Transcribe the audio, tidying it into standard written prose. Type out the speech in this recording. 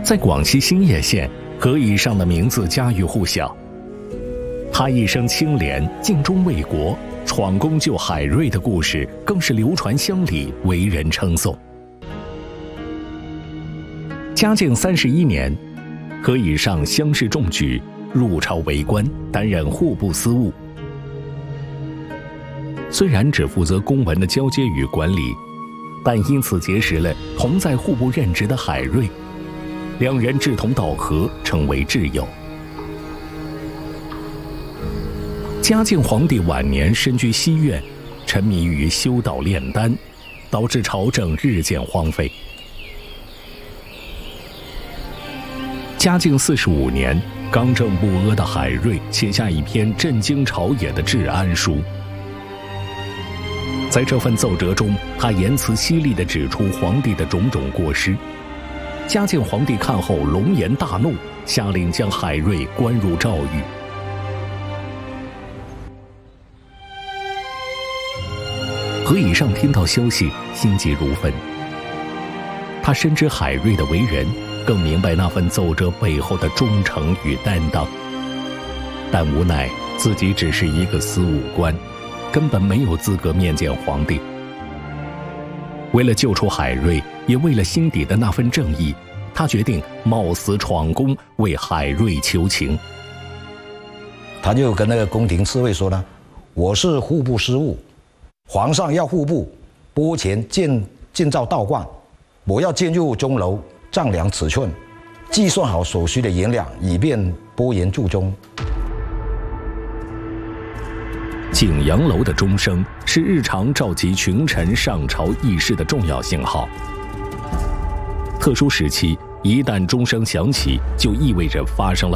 在广西兴业县，何以上的名字家喻户晓。他一生清廉，尽忠卫国，闯功救海瑞的故事更是流传乡里，为人称颂。嘉靖31年，何以上乡试中举，入朝为官，担任户部司务。虽然只负责公文的交接与管理，但因此结识了同在户部任职的海瑞，两人志同道合，成为挚友。嘉靖皇帝晚年身居西苑，沉迷于修道炼丹，导致朝政日渐荒废。嘉靖45年，刚正不阿的海瑞写下一篇震惊朝野的治安书。在这份奏折中，他言辞犀利地指出皇帝的种种过失。嘉靖皇帝看后龙颜大怒，下令将海瑞关入诏狱。何以上听到消息，心急如焚。他深知海瑞的为人，更明白那份奏折背后的忠诚与担当，但无奈自己只是一个司务官，根本没有资格面见皇帝。为了救出海瑞，也为了心底的那份正义，他决定冒死闯宫，为海瑞求情。 他就跟那个宫廷侍卫说呢：“我是户部司务，皇上要户部拨钱建造道观，我要进入钟楼丈量尺寸，计算好所需的银两，以便拨言铸钟。” 景阳楼的钟声是日常召集群臣上朝议事的重要信号。特殊时期，一旦钟声响起，就意味着发生了